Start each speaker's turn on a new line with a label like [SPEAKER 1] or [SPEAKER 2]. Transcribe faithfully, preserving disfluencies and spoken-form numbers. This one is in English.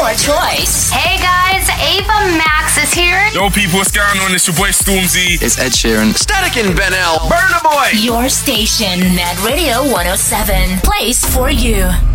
[SPEAKER 1] your choice.
[SPEAKER 2] Hey guys, Ava Max is here.
[SPEAKER 3] Yo people, what's going on? It's your boy Stormzy.
[SPEAKER 4] It's Ed Sheeran.
[SPEAKER 5] Static and Ben L. Burna Boy.
[SPEAKER 1] Your station, Net Radio one oh seven. Place for you.